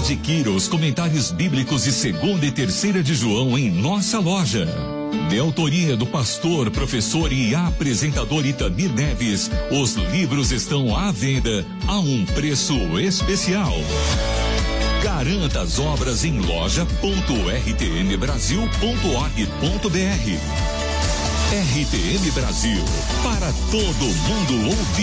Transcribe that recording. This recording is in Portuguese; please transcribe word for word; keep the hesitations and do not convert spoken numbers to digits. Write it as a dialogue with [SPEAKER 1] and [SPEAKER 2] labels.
[SPEAKER 1] Adquira os comentários bíblicos de segunda e terceira de João em nossa loja. De autoria do pastor, professor e apresentador Itamir Neves, os livros estão à venda a um preço especial. Garanta as obras em loja ponto r t m brasil ponto org ponto b r. R T M Brasil, para todo mundo ouvir.